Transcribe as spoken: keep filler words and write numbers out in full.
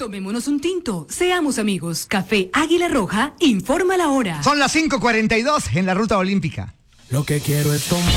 Tomémonos un tinto, seamos amigos. Café Águila Roja, informa la hora. Son las cinco cuarenta y dos en la ruta olímpica. Lo que quiero es tomar.